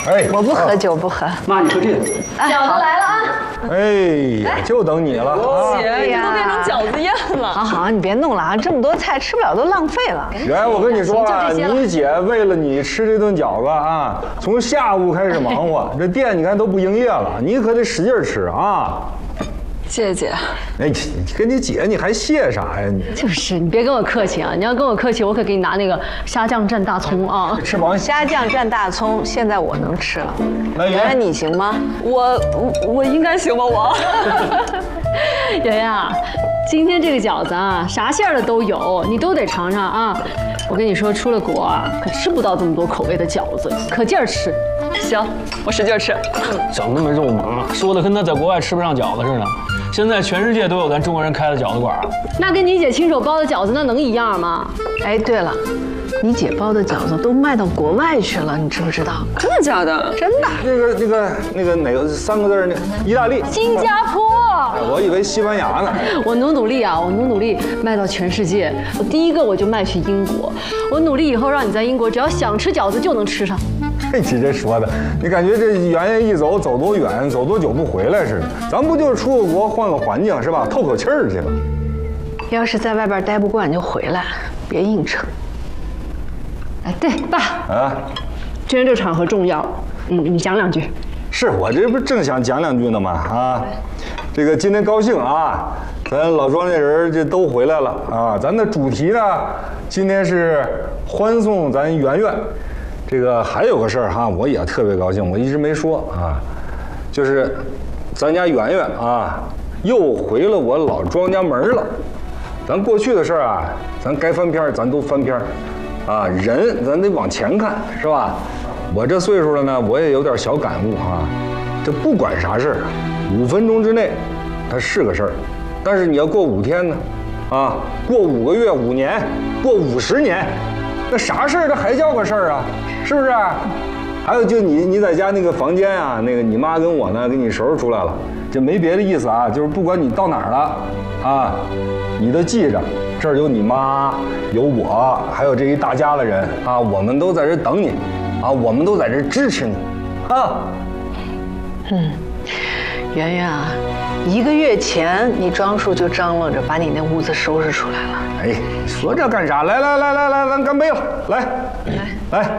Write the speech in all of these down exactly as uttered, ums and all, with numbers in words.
哎， 我不喝酒，不喝。 妈，你喝这个。 饺子来了啊！ 哎，就等你了啊！ 姐，这都变成饺子宴了。 好好，你别弄了啊，这么多菜吃不了都浪费了。 原来我跟你说啊，你姐为了你吃这顿饺子啊，从下午开始忙活，这店你看都不营业了，你可得使劲吃啊！ 谢谢姐。 哎，跟你姐你还谢啥呀你？ 就是你别跟我客气啊！你要跟我客气，我可给你拿那个虾酱蘸大葱啊！ 吃螃蟹， 虾酱蘸大葱，现在我能吃了。 来圆圆你行吗？ 我我我应该行吧我？ 圆圆啊，今天这个饺子啊，啥馅儿的都有，你都得尝尝啊！我跟你说，出了国啊，可吃不到这么多口味的饺子，可劲儿吃。 行，我使劲吃。 整那么肉麻，说的跟他在国外吃不上饺子似的。现在全世界都有咱中国人开的饺子馆， 那跟你姐亲手包的饺子那能一样吗？ 哎，对了，你姐包的饺子都卖到国外去了，你知不知道？ 真的假的？ 真的。 那个那个那个哪个三个字儿呢？意大利、 新加坡。 哎我以为西班牙呢。 我努努力啊，我努努力卖到全世界。我第一个我就卖去英国，我努力以后让你在英国只要想吃饺子就能吃上。 你这说的，你感觉这圆圆一走走多远，走多久不回来似的。咱不就是出个国换个环境是吧？透口气儿去了。 要是在外边待不惯就回来，别硬撑。 哎，对，爸啊， 今天这个场合重要，嗯，你讲两句。 是我这不正想讲两句呢吗？啊，这个今天高兴啊，咱老庄稼人这都回来了啊。咱的主题呢，今天是欢送咱圆圆。这个还有个事儿哈，我也特别高兴，我一直没说啊，就是咱家圆圆啊，又回了我老庄家门了。咱过去的事儿啊，咱该翻篇咱都翻篇啊，人咱得往前看，是吧？我这岁数了呢，我也有点小感悟啊。这不管啥事儿，五分钟之内，它是个事儿；但是你要过五天呢，啊，过五个月、五年、过五十年，那啥事儿它还叫个事儿啊？是不是？还有就你你在家那个房间啊，那个你妈跟我呢给你收拾出来了，这没别的意思啊，就是不管你到哪儿了啊，你都记着，这儿有你妈，有我，还有这一大家的人啊，我们都在这等你。啊，我们都在这支持你，啊， 嗯，圆圆啊，一个月前你庄叔就张罗着把你那屋子收拾出来了。 哎，说这干啥？来来来来来，咱干杯了，来来来，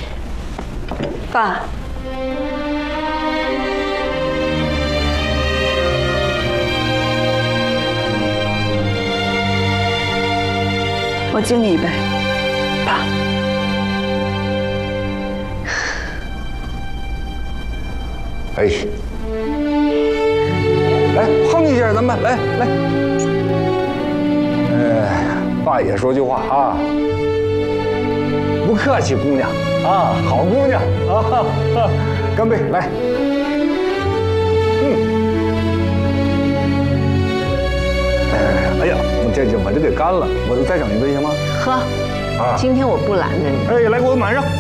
爸， 我敬你一杯，爸。 哎，来碰一下，咱们来来。哎，爸也说句话啊，不客气，姑娘啊，好姑娘啊，干杯，来。嗯。哎呀，这这我这给干了，我再整一杯行吗？ 喝。啊，今天我不拦着你。 哎，来给我满上。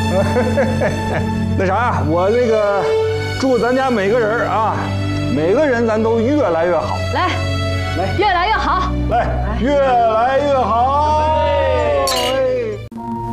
那啥，我那个。祝咱家每个人啊，每个人咱都越来越好。 来，来，越来越好。 来，越来越好。